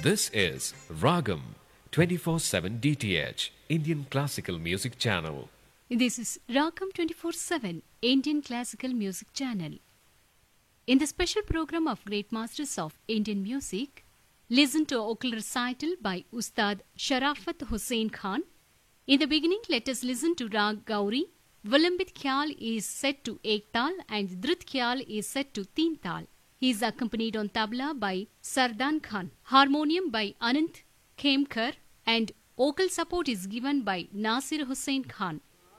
This is Ragam 24/7 DTH Indian Classical Music Channel. This is Ragam 24/7 Indian Classical Music Channel. In the special program of Great Masters of Indian Music, listen to a vocal recital by Ustad Sharafat Hussain Khan. In the beginning, let us listen to Rag Gauri. Vilambit Khyal is set to Ek Tal and Dhrit Khyal is set to Teen Tal. He is accompanied on tabla by Sardan Khan, harmonium by Anant Khemkar, and vocal support is given by Nasir Hussain Khan.